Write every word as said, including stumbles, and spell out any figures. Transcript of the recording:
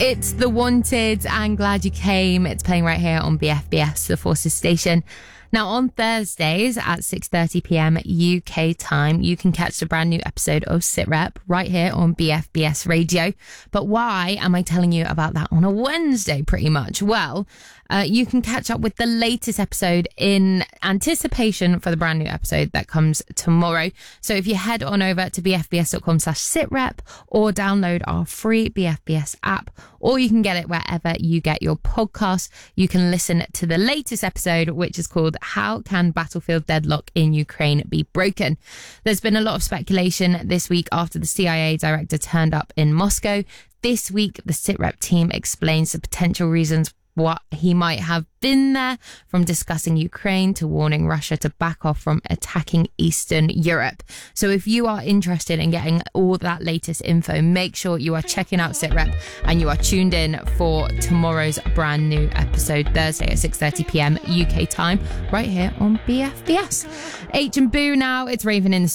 It's The Wanted and Glad You Came. It's playing right here on B F B S, the Forces station. Now, on Thursdays at six thirty p.m. U K time, you can catch the brand new episode of SitRep right here on B F B S Radio. But why am I telling you about that on a Wednesday, pretty much? Well, uh, you can catch up with the latest episode in anticipation for the brand new episode that comes tomorrow. So if you head on over to bfbs.com slash sitrep or download our free B F B S app, or you can get it wherever you get your podcasts, you can listen to the latest episode, which is called How Can Battlefield Deadlock in Ukraine Be Broken? There's been a lot of speculation this week after the C I A director turned up in Moscow. This week, the SitRep team explains the potential reasons what he might have been there, from discussing Ukraine to warning Russia to back off from attacking Eastern Europe. So if you are interested in getting all that latest info, make sure you are checking out SitRep and you are tuned in for tomorrow's brand new episode, Thursday at six thirty p.m. U K time, right here on B F B S. H and Boo now, it's Raven in the